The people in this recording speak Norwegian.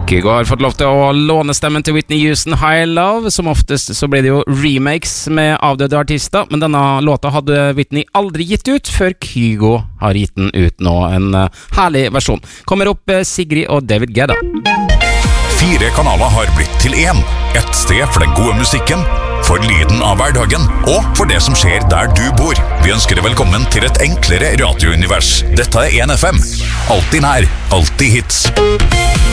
Kygo har fått lov til å låne stemmen til Whitney Houston High Love. Som oftest så blir det jo remakes med avdøde artister, men denne låta hadde Whitney aldri gitt ut før Kygo har gitt den ut nå. En herlig versjon. Kommer opp Sigrid og David Guetta. 4 kanaler har blitt til 1. Et sted for den gode musikken, for lyden av hverdagen, og for det som skjer der du bor. Vi ønsker deg velkommen til et enklere radiounivers. Dette er 1FM. Alltid nær, alltid hits.